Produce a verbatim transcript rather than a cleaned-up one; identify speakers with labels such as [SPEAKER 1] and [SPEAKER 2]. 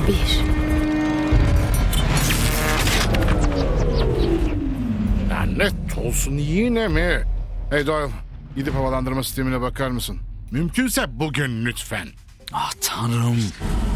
[SPEAKER 1] Bir.
[SPEAKER 2] Lanet olsun, yine mi? Hey Doyle, gidip havalandırma sistemine bakar mısın? Mümkünse bugün lütfen.
[SPEAKER 3] Ah tanrım.